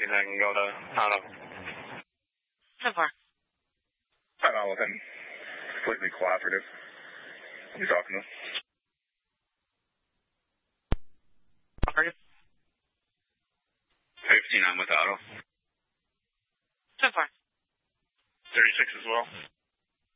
you think I can go to, I don't know. 10-4. I don't know with him. Completely cooperative. You talking to him? Cooperative. 15, I'm with Otto. 10-4. 36 as well.